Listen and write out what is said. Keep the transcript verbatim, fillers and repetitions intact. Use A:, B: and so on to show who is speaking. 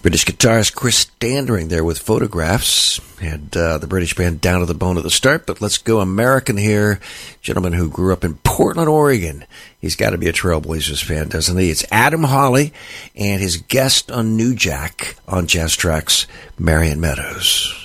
A: British guitarist Chris Standring there with Photographs. Had uh, the British band Down to the Bone at the start, but let's go American here. Gentleman who grew up in Portland, Oregon. He's got to be a Trailblazers fan, doesn't he? It's Adam Hawley and his guest on New Jack on Jazz Trax, Marion Meadows.